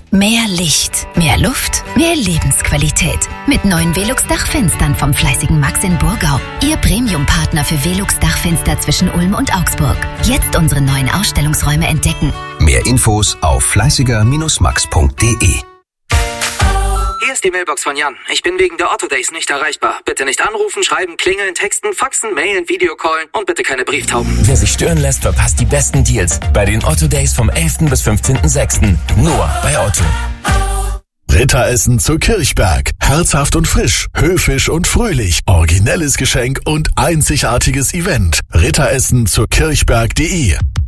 Mehr Licht, mehr Luft, mehr Lebensqualität. Mit neuen Velux-Dachfenstern vom fleißigen Max in Burgau. Ihr Premium-Partner für Velux-Dachfenster zwischen Ulm und Augsburg. Jetzt unsere neuen Ausstellungsräume entdecken. Mehr Infos auf fleißiger-max.de. Hier ist die Mailbox von Jan. Ich bin wegen der Otto Days nicht erreichbar. Bitte nicht anrufen, schreiben, klingeln, texten, faxen, mailen, Videocallen und bitte keine Brieftauben. Wer sich stören lässt, verpasst die besten Deals bei den Otto Days vom 11. bis 15.06. Nur bei Otto. Ritteressen zu Kirchberg. Herzhaft und frisch, höfisch und fröhlich. Originelles Geschenk und einzigartiges Event. Ritteressen zu Kirchberg.de